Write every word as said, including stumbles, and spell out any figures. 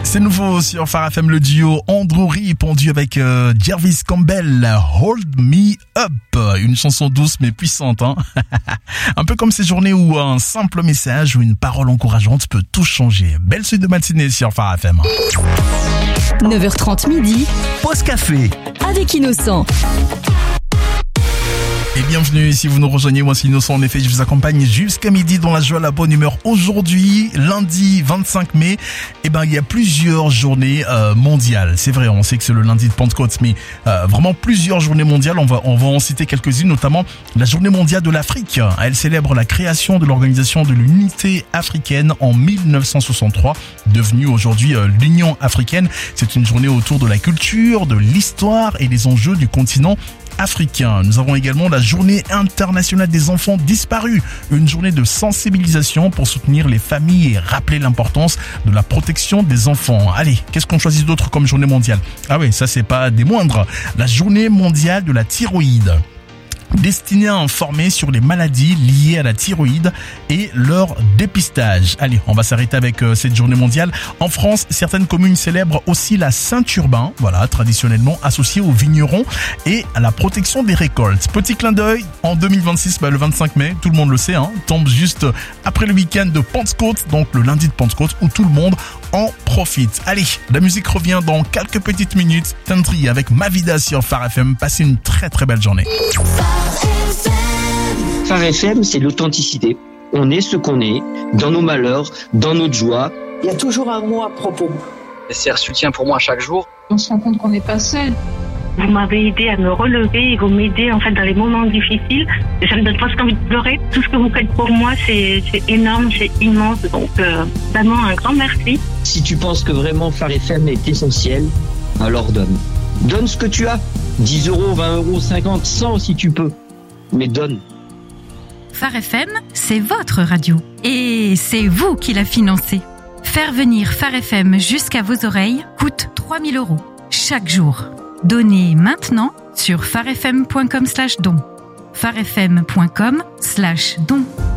C'est nouveau sur Phare F M, le duo Andrew Ree pondu avec euh, Jervis Campbell, Hold Me Up, une chanson douce mais puissante, hein. Un peu comme ces journées où un simple message ou une parole encourageante peut tout changer. Belle suite de matinée sur Phare F M. neuf heures trente midi, Pause café avec Innocent. Et bienvenue si vous nous rejoignez, moi c'est Innocent. En effet, je vous accompagne jusqu'à midi dans la joie, la bonne humeur. Aujourd'hui, lundi vingt-cinq mai, eh ben il y a plusieurs journées euh, mondiales. C'est vrai, on sait que c'est le lundi de Pentecôte, mais euh, vraiment plusieurs journées mondiales. On va on va en citer quelques-unes, notamment la journée mondiale de l'Afrique. Elle célèbre la création de l'organisation de l'unité africaine en mille neuf cent soixante-trois, devenue aujourd'hui euh, l'Union africaine. C'est une journée autour de la culture, de l'histoire et des enjeux du continent africain. Nous avons également la journée internationale des enfants disparus, une journée de sensibilisation pour soutenir les familles et rappeler l'importance de la protection des enfants. Allez, qu'est-ce qu'on choisit d'autre comme journée mondiale? Ah oui, ça c'est pas des moindres. La journée mondiale de la thyroïde, destiné à informer sur les maladies liées à la thyroïde et leur dépistage. Allez, on va s'arrêter avec euh, cette journée mondiale. En France, certaines communes célèbrent aussi la Saint-Urbain, voilà, traditionnellement associée aux vignerons et à la protection des récoltes. Petit clin d'œil, en deux mille vingt-six, bah, le vingt-cinq mai, tout le monde le sait, hein, tombe juste après le week-end de Pentecôte, donc le lundi de Pentecôte, où tout le monde en profite. Allez, la musique revient dans quelques petites minutes. Tendry avec Ma Vida sur Phare F M. Passez une très très belle journée. Phare F M, c'est l'authenticité. On est ce qu'on est, dans nos malheurs, dans notre joie. Il y a toujours un mot à propos. C'est un soutien pour moi chaque jour. On se rend compte qu'on n'est pas seul. Vous m'avez aidé à me relever et vous m'aidez en fait dans les moments difficiles. Ça me donne presque envie de pleurer. Tout ce que vous faites pour moi, c'est, c'est énorme, c'est immense. Donc euh, vraiment un grand merci. Si tu penses que vraiment Phare F M est essentiel, alors donne. Donne ce que tu as. dix euros, vingt euros, cinquante, cent si tu peux. Mais donne. Phare F M, c'est votre radio. Et c'est vous qui la financez. Faire venir Phare F M jusqu'à vos oreilles coûte trois mille euros chaque jour. Donnez maintenant sur pharefm point com slash don. pharefm point com slash don.